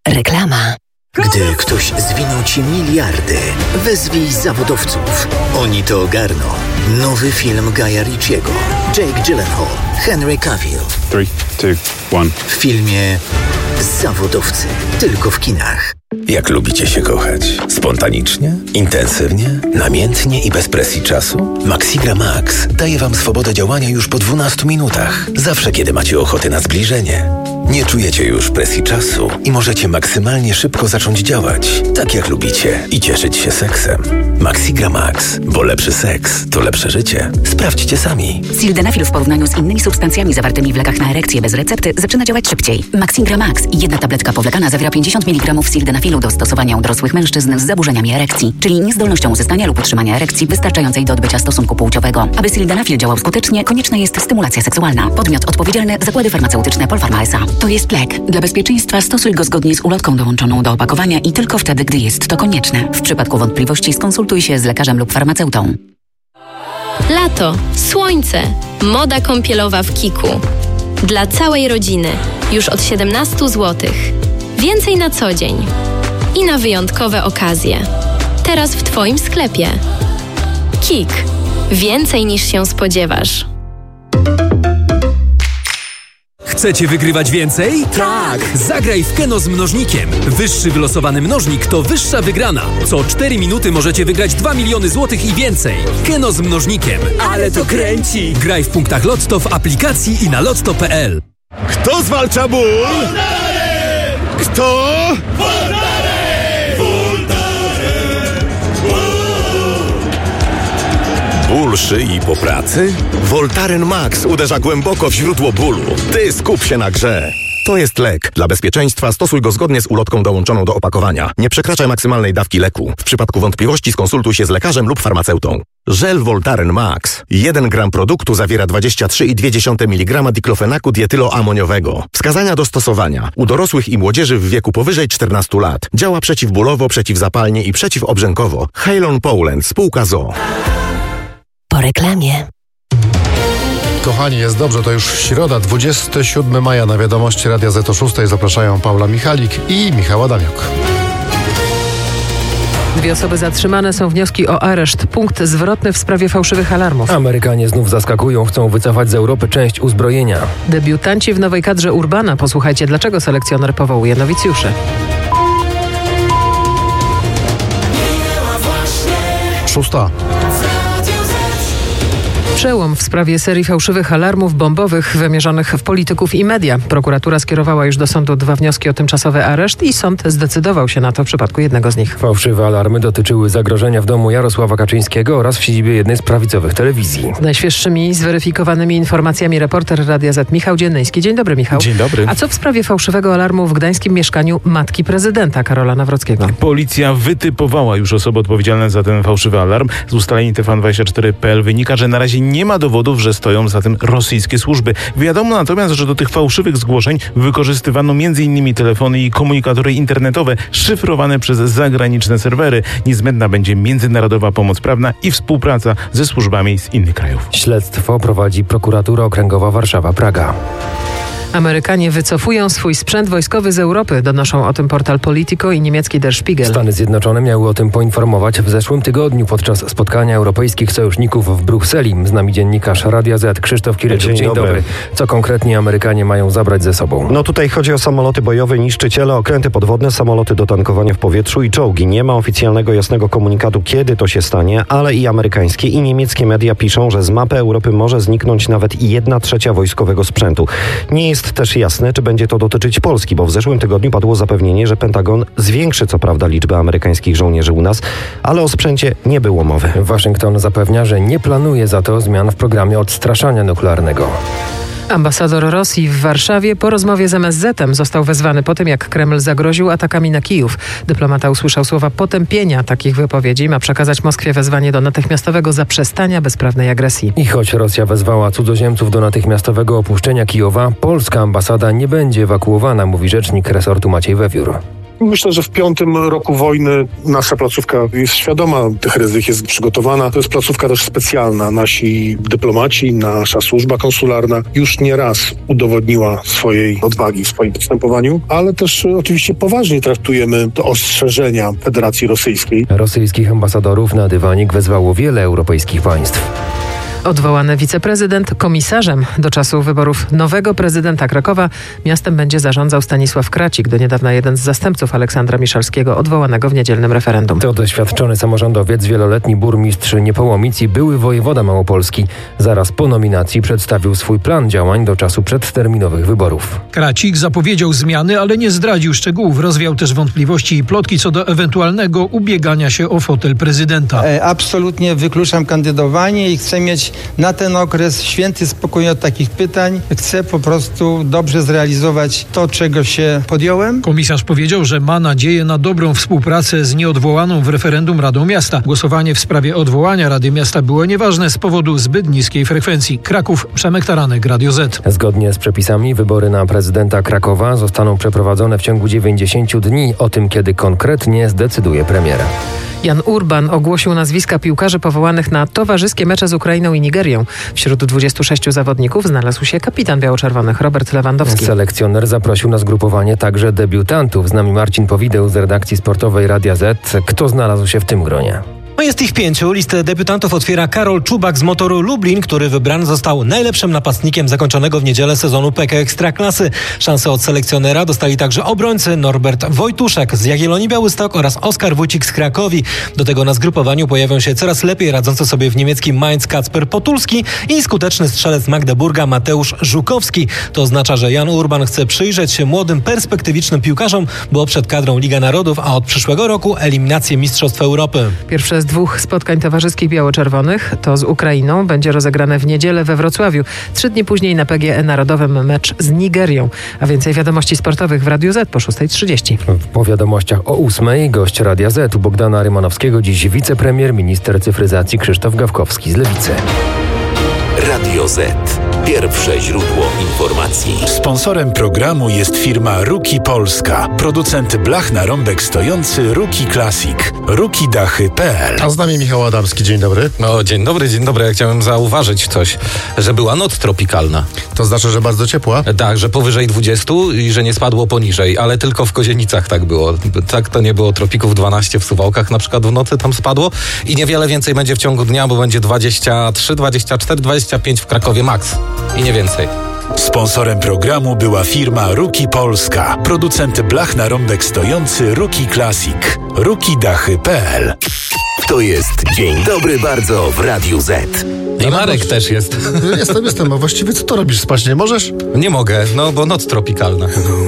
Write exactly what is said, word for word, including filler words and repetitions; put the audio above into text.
Reklama. Gdy ktoś zwinął ci miliardy, wezwij zawodowców. Oni to ogarną. Nowy film Guya Ritchiego. Jake Gyllenhaal, Henry Cavill. trzy, dwa, jeden. W filmie Zawodowcy. Tylko w kinach. Jak lubicie się kochać? Spontanicznie? Intensywnie? Namiętnie i bez presji czasu? Maxigra Max daje wam swobodę działania już po dwunastu minutach. Zawsze, kiedy macie ochotę na zbliżenie. Nie czujecie już presji czasu i możecie maksymalnie szybko zacząć działać, tak jak lubicie, i cieszyć się seksem. Maxigra Max, bo lepszy seks to lepsze życie. Sprawdźcie sami. Sildenafil w porównaniu z innymi substancjami zawartymi w lekach na erekcję bez recepty zaczyna działać szybciej. Maxigra Max, jedna tabletka powlekana, zawiera pięćdziesiąt miligramów sildenafilu do stosowania u dorosłych mężczyzn z zaburzeniami erekcji, czyli niezdolnością uzyskania lub utrzymania erekcji wystarczającej do odbycia stosunku płciowego. Aby sildenafil działał skutecznie, konieczna jest stymulacja seksualna. Podmiot odpowiedzialny: Zakłady Farmaceutyczne Polpharma S A. To jest lek. Dla bezpieczeństwa stosuj go zgodnie z ulotką dołączoną do opakowania i tylko wtedy, gdy jest to konieczne. W przypadku wątpliwości skonsultuj się z lekarzem lub farmaceutą. Lato, słońce, moda kąpielowa w Kiku. Dla całej rodziny. Już od siedemnastu złotych. Więcej na co dzień. I na wyjątkowe okazje. Teraz w Twoim sklepie. Kik. Więcej niż się spodziewasz. Chcecie wygrywać więcej? Tak! Zagraj w Keno z mnożnikiem. Wyższy wylosowany mnożnik to wyższa wygrana. Co cztery minuty możecie wygrać dwa miliony złotych i więcej. Keno z mnożnikiem. Ale to kręci! Graj w punktach Lotto, w aplikacji i na lotto kropka p l. Kto zwalcza ból? Kto? Ból szyi po pracy? Voltaren Max uderza głęboko w źródło bólu. Ty skup się na grze. To jest lek. Dla bezpieczeństwa stosuj go zgodnie z ulotką dołączoną do opakowania. Nie przekraczaj maksymalnej dawki leku. W przypadku wątpliwości skonsultuj się z lekarzem lub farmaceutą. Żel Voltaren Max. jeden gram produktu zawiera dwadzieścia trzy i dwie dziesiąte miligrama diklofenaku dietyloamoniowego. Wskazania do stosowania. U dorosłych i młodzieży w wieku powyżej czternastu lat. Działa przeciwbólowo, przeciwzapalnie i przeciwobrzękowo. Halon Poland. Spółka z o o. Po reklamie. Kochani, jest dobrze, to już środa, dwudziestego siódmego maja. Na wiadomości Radia Z o szóstej zapraszają Paula Michalik i Michał Adamiuk. Dwie osoby zatrzymane, są wnioski o areszt. Punkt zwrotny w sprawie fałszywych alarmów. Amerykanie znów zaskakują, chcą wycofać z Europy część uzbrojenia. Debiutanci w nowej kadrze Urbana. Posłuchajcie, dlaczego selekcjoner powołuje nowicjuszy. Szósta. Przełom w sprawie serii fałszywych alarmów bombowych wymierzonych w polityków i media. Prokuratura skierowała już do sądu dwa wnioski o tymczasowy areszt i sąd zdecydował się na to w przypadku jednego z nich. Fałszywe alarmy dotyczyły zagrożenia w domu Jarosława Kaczyńskiego oraz w siedzibie jednej z prawicowych telewizji. Z najświeższymi, zweryfikowanymi informacjami reporter Radia Z Michał Dziennyjski. Dzień dobry, Michał. Dzień dobry. A co w sprawie fałszywego alarmu w gdańskim mieszkaniu matki prezydenta Karola Nawrockiego? Policja wytypowała już osoby odpowiedzialne za ten fałszywy alarm. Z ustaleń T V N dwadzieścia cztery kropka p l wynika, że na razie nie ma dowodów, że stoją za tym rosyjskie służby. Wiadomo natomiast, że do tych fałszywych zgłoszeń wykorzystywano między innymi telefony i komunikatory internetowe szyfrowane przez zagraniczne serwery. Niezbędna będzie międzynarodowa pomoc prawna i współpraca ze służbami z innych krajów. Śledztwo prowadzi prokuratura okręgowa Warszawa-Praga. Amerykanie wycofują swój sprzęt wojskowy z Europy. Donoszą o tym portal Politico i niemiecki Der Spiegel. Stany Zjednoczone miały o tym poinformować w zeszłym tygodniu podczas spotkania europejskich sojuszników w Brukseli. Z nami dziennikarz Radia Z Krzysztof Kiryczuk. Dzień, Dzień dobry. dobry. Co konkretnie Amerykanie mają zabrać ze sobą? No tutaj chodzi o samoloty bojowe, niszczyciele, okręty podwodne, samoloty do tankowania w powietrzu i czołgi. Nie ma oficjalnego, jasnego komunikatu, kiedy to się stanie, ale i amerykańskie, i niemieckie media piszą, że z mapy Europy może zniknąć nawet i jedna trzecia wojskowego sprzętu. Nie jest Jest też jasne, czy będzie to dotyczyć Polski, bo w zeszłym tygodniu padło zapewnienie, że Pentagon zwiększy co prawda liczbę amerykańskich żołnierzy u nas, ale o sprzęcie nie było mowy. Waszyngton zapewnia, że nie planuje za to zmian w programie odstraszania nuklearnego. Ambasador Rosji w Warszawie po rozmowie z M S Z-em został wezwany po tym, jak Kreml zagroził atakami na Kijów. Dyplomata usłyszał słowa potępienia takich wypowiedzi. Ma przekazać Moskwie wezwanie do natychmiastowego zaprzestania bezprawnej agresji. I choć Rosja wezwała cudzoziemców do natychmiastowego opuszczenia Kijowa, polska ambasada nie będzie ewakuowana, mówi rzecznik resortu Maciej Wewiór. Myślę, że w piątym roku wojny nasza placówka jest świadoma tych ryzyk, jest przygotowana. To jest placówka też specjalna. Nasi dyplomaci, nasza służba konsularna już nie raz udowodniła swojej odwagi w swoim postępowaniu, ale też oczywiście poważnie traktujemy te ostrzeżenia Federacji Rosyjskiej. Rosyjskich ambasadorów na dywanik wezwało wiele europejskich państw. Odwołany wiceprezydent komisarzem do czasu wyborów nowego prezydenta Krakowa miastem będzie zarządzał Stanisław Kracik, do niedawna jeden z zastępców Aleksandra Miszalskiego, odwołanego w niedzielnym referendum. To doświadczony samorządowiec, wieloletni burmistrz Niepołomic i były wojewoda małopolski. Zaraz po nominacji przedstawił swój plan działań do czasu przedterminowych wyborów. Kracik zapowiedział zmiany, ale nie zdradził szczegółów. Rozwiał też wątpliwości i plotki co do ewentualnego ubiegania się o fotel prezydenta. E, absolutnie wykluczam kandydowanie i chcę mieć na ten okres święty spokój od takich pytań. Chcę po prostu dobrze zrealizować to, czego się podjąłem. Komisarz powiedział, że ma nadzieję na dobrą współpracę z nieodwołaną w referendum Radą Miasta. Głosowanie w sprawie odwołania Rady Miasta było nieważne z powodu zbyt niskiej frekwencji. Kraków, Przemek Taranek, Radio Z. Zgodnie z przepisami wybory na prezydenta Krakowa zostaną przeprowadzone w ciągu dziewięćdziesięciu dni. O tym, kiedy konkretnie, zdecyduje premiera. Jan Urban ogłosił nazwiska piłkarzy powołanych na towarzyskie mecze z Ukrainą i Nigerią. Wśród dwudziestu sześciu zawodników znalazł się kapitan biało-czerwonych Robert Lewandowski. Selekcjoner zaprosił na zgrupowanie także debiutantów. Z nami Marcin Powideł z redakcji sportowej Radia Z. Kto znalazł się w tym gronie? No jest ich pięciu. Listę debiutantów otwiera Karol Czubak z Motoru Lublin, który wybrany został najlepszym napastnikiem zakończonego w niedzielę sezonu P K Ekstraklasy. Szansę od selekcjonera dostali także obrońcy Norbert Wojtuszek z Jagiellonii Białystok oraz Oskar Wójcik z Krakowi. Do tego na zgrupowaniu pojawią się coraz lepiej radzący sobie w niemieckim Mainz Kacper Potulski i skuteczny strzelec Magdeburga Mateusz Żukowski. To oznacza, że Jan Urban chce przyjrzeć się młodym, perspektywicznym piłkarzom, bo przed kadrą Liga Narodów, a od przyszłego roku eliminację Mistrzostw Europy. Pierwsze z dwóch spotkań towarzyskich biało-czerwonych, to z Ukrainą, będzie rozegrane w niedzielę we Wrocławiu. Trzy dni później na P G E Narodowym mecz z Nigerią. A więcej wiadomości sportowych w Radiu Z po szóstej trzydzieści. Po wiadomościach o ósmej gość Radia Z u Bogdana Rymanowskiego, dziś wicepremier, minister cyfryzacji Krzysztof Gawkowski z Lewicy. Radio Z. Pierwsze źródło informacji. Sponsorem programu jest firma Ruki Polska. Producent blach na rąbek stojący Ruki Classic. ruki dachy kropka p l. A z nami Michał Adamski. Dzień dobry. No, dzień dobry, dzień dobry. Ja chciałem zauważyć coś, że była noc tropikalna. To znaczy, że bardzo ciepła? Tak, że powyżej dwudziestu i że nie spadło poniżej, ale tylko w Kozienicach tak było. Tak to nie było tropików dwanaście w Suwałkach, na przykład w nocy tam spadło i niewiele więcej będzie w ciągu dnia, bo będzie dwadzieścia trzy, dwadzieścia cztery, dwadzieścia pięć w Krakowie max i nie więcej. Sponsorem programu była firma Ruki Polska. Producent blach na rąbek stojący Ruki Classic. ruki dachy kropka p l. To jest Dzień Dobry Bardzo w Radiu Z. I Marek też jest. Jestem, jestem. A właściwie co to robisz? Spać nie możesz? Nie mogę, no bo noc tropikalna.